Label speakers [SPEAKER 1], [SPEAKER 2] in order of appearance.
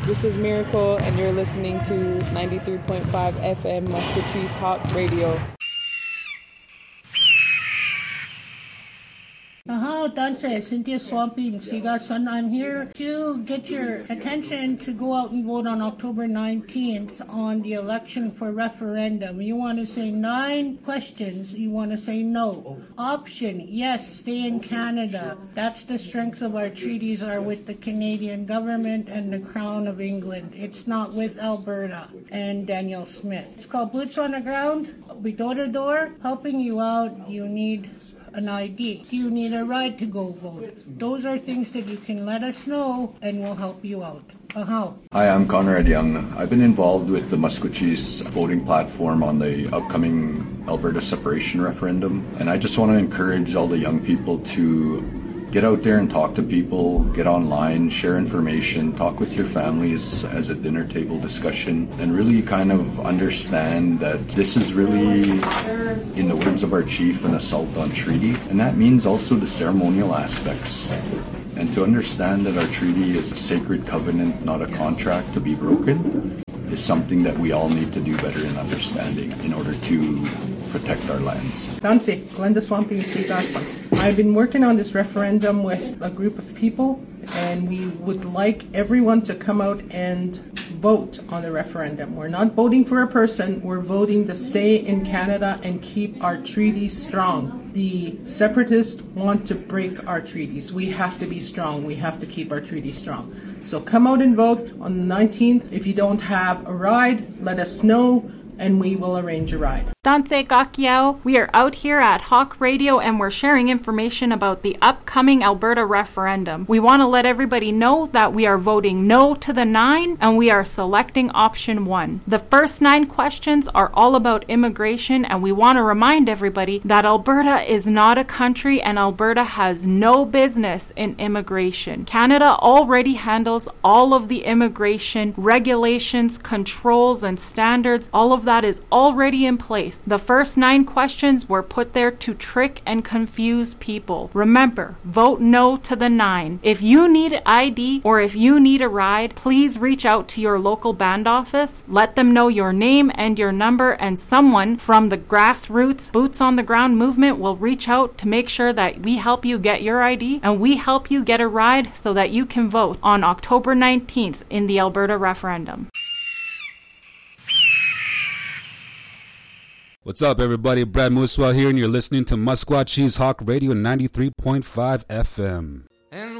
[SPEAKER 1] This is Miracle, and you're listening to 93.5 FM Muscatcheese Hawk Radio.
[SPEAKER 2] Danse, Cynthia Swampy and Siga Son. I'm here to get your attention to go out and vote on October 19th on the election for referendum. You want to say 9 questions. You want to say no. Option, yes, stay in Canada. That's the strength of our treaties are with the Canadian government and the Crown of England. It's not with Alberta and Danielle Smith. It's called Boots on the Ground. We door to door, helping you out. You need an ID. Do you need a ride to go vote? Those are things that you can let us know and we'll help you out. Hi,
[SPEAKER 3] I'm Conrad Young. I've been involved with the Muscatcheese voting platform on the upcoming Alberta separation referendum, and I just want to encourage all the young people to get out there and talk to people, get online, share information, talk with your families as a dinner table discussion, and really kind of understand that this is really, in the words of our chief, an assault on treaty. And that means also the ceremonial aspects. And to understand that our treaty is a sacred covenant, not a contract to be broken, is something that we all need to do better in understanding in order to protect our lands.
[SPEAKER 4] Danse, Glenda Swampy and Sigasan. I've been working on this referendum with a group of people, and we would like everyone to come out and vote on the referendum. We're not voting for a person, we're voting to stay in Canada and keep our treaties strong. The separatists want to break our treaties. We have to be strong. We have to keep our treaties strong. So come out and vote on the 19th. If you don't have a ride, let us know, and we will arrange a ride.
[SPEAKER 5] Danse Gakiao, we are out here at Hawk Radio and we're sharing information about the upcoming Alberta referendum. We want to let everybody know that we are voting no to the 9 and we are selecting option 1. The first 9 questions are all about immigration, and we want to remind everybody that Alberta is not a country and Alberta has no business in immigration. Canada already handles all of the immigration regulations, controls, and standards. All of that is already in place. The first 9 questions were put there to trick and confuse people. Remember, vote no to the 9. If you need ID or if you need a ride, please reach out to your local band office. Let them know your name and your number, and someone from the grassroots Boots on the Ground movement will reach out to make sure that we help you get your ID and we help you get a ride so that you can vote on October 19th in the Alberta referendum.
[SPEAKER 6] What's up, everybody? Brad Muswell here, and you're listening to Musquatcheese Hawk Radio 93.5 FM.